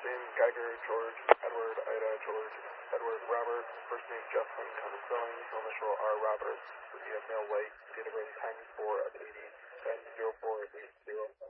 name Geiger, George, Edward, Ida, George, Edward, Robert. First name Justin, common spelling, middle initial R. Roberts. Virginia, male, white. Date of birth 10/4/80, 10/04/80.